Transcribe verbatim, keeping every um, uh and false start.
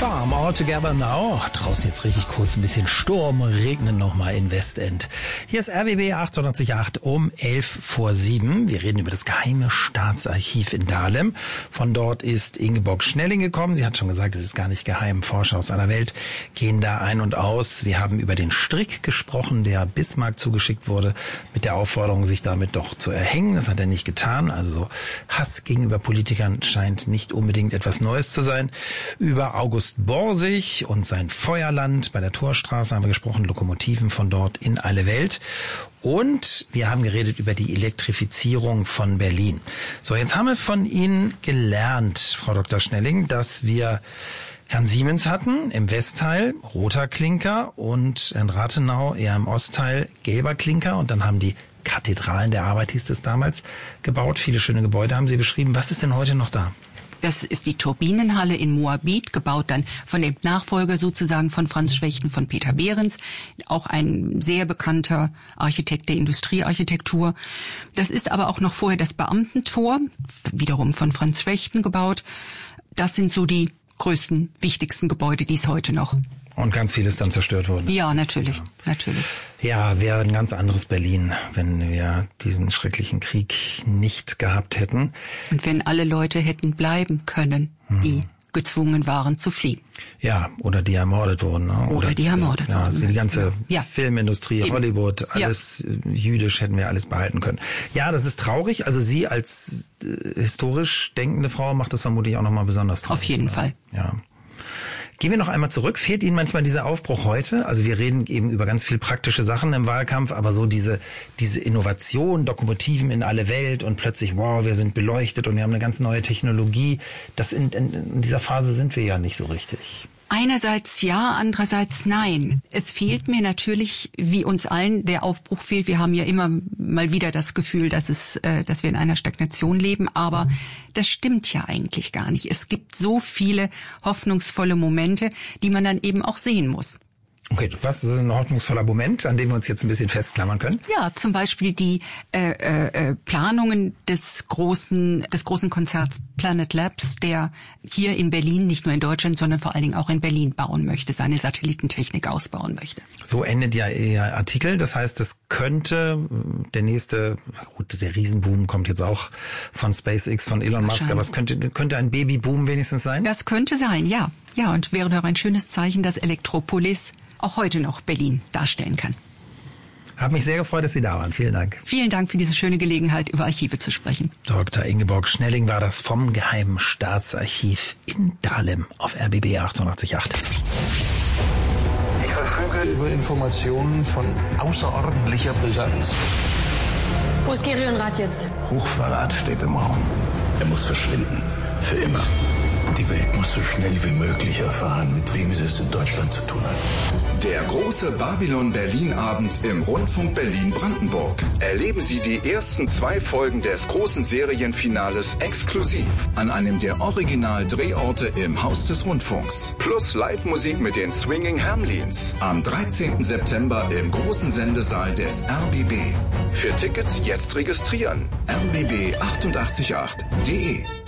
Farm All Together Now. Draußen jetzt richtig kurz ein bisschen Sturm, regnen nochmal in Westend. Hier ist R B B achtundachtzig Komma acht um elf vor sieben. Wir reden über das geheime Staatsarchiv in Dahlem. Von dort ist Ingeborg Schnelling gekommen. Sie hat schon gesagt, es ist gar nicht geheim. Forscher aus aller Welt gehen da ein und aus. Wir haben über den Strick gesprochen, der Bismarck zugeschickt wurde, mit der Aufforderung, sich damit doch zu erhängen. Das hat er nicht getan. Also Hass gegenüber Politikern scheint nicht unbedingt etwas Neues zu sein. Über August Borsig und sein Feuerland bei der Torstraße haben wir gesprochen, Lokomotiven von dort in alle Welt. Und wir haben geredet über die Elektrifizierung von Berlin. So, jetzt haben wir von Ihnen gelernt, Frau Doktor Schnelling, dass wir Herrn Siemens hatten im Westteil, roter Klinker, und Herrn Rathenau eher im Ostteil, gelber Klinker. Und dann haben die Kathedralen der Arbeit, hieß es damals, gebaut. Viele schöne Gebäude haben Sie beschrieben. Was ist denn heute noch da? Das ist die Turbinenhalle in Moabit, gebaut dann von dem Nachfolger sozusagen von Franz Schwechten, von Peter Behrens, auch ein sehr bekannter Architekt der Industriearchitektur. Das ist aber auch noch vorher das Beamtentor, wiederum von Franz Schwechten gebaut. Das sind so die größten, wichtigsten Gebäude, die es heute noch. Und ganz vieles dann zerstört wurde. Ja, natürlich, ja. natürlich. Ja, wäre ein ganz anderes Berlin, wenn wir diesen schrecklichen Krieg nicht gehabt hätten. Und wenn alle Leute hätten bleiben können, hm. die gezwungen waren zu fliehen. Ja, oder die ermordet wurden. Ne? Oder, oder die ermordet ja, wurden. Also die ganze ja. Filmindustrie, Eben. Hollywood, alles ja. jüdisch hätten wir alles behalten können. Ja, das ist traurig. Also Sie als äh, historisch denkende Frau macht das vermutlich auch nochmal besonders traurig. Auf jeden oder? Fall. Ja. Gehen wir noch einmal zurück. Fehlt Ihnen manchmal dieser Aufbruch heute? Also wir reden eben über ganz viel praktische Sachen im Wahlkampf, aber so diese diese Innovation, Lokomotiven in alle Welt und plötzlich, wow, wir sind beleuchtet und wir haben eine ganz neue Technologie. Das in, in, in dieser Phase sind wir ja nicht so richtig. Einerseits ja, andererseits nein. Es fehlt mir natürlich, wie uns allen, der Aufbruch fehlt. Wir haben ja immer mal wieder das Gefühl, dass es, äh, dass wir in einer Stagnation leben, aber das stimmt ja eigentlich gar nicht. Es gibt so viele hoffnungsvolle Momente, die man dann eben auch sehen muss. Okay, was ist ein hoffnungsvoller Moment, an dem wir uns jetzt ein bisschen festklammern können? Ja, zum Beispiel die äh, äh, Planungen des großen des großen Konzerts Planet Labs, der hier in Berlin, nicht nur in Deutschland, sondern vor allen Dingen auch in Berlin bauen möchte, seine Satellitentechnik ausbauen möchte. So endet ja Ihr Artikel. Das heißt, es könnte der nächste, gut, der Riesenboom kommt jetzt auch von SpaceX, von Elon Musk, aber es könnte könnte ein Babyboom wenigstens sein? Das könnte sein, ja. Ja, und wäre doch ein schönes Zeichen, dass Elektropolis auch heute noch Berlin darstellen kann. Hab mich sehr gefreut, dass Sie da waren. Vielen Dank. Vielen Dank für diese schöne Gelegenheit, über Archive zu sprechen. Doktor Ingeborg Schnelling war das vom Geheimen Staatsarchiv in Dahlem auf R B B achtundachtzig Komma acht. Ich verfüge über Informationen von außerordentlicher Brisanz. Wo ist Gerionrad jetzt? Hochverrat steht im Raum. Er muss verschwinden. Für immer. Die Welt muss so schnell wie möglich erfahren, mit wem sie es in Deutschland zu tun hat. Der große Babylon-Berlin-Abend im Rundfunk Berlin-Brandenburg. Erleben Sie die ersten zwei Folgen des großen Serienfinales exklusiv an einem der Original-Drehorte im Haus des Rundfunks. Plus Live-Musik mit den Swinging Hamlins. Am dreizehnten September im großen Sendesaal des R B B. Für Tickets jetzt registrieren. r b b achtundachtzig Komma acht punkt de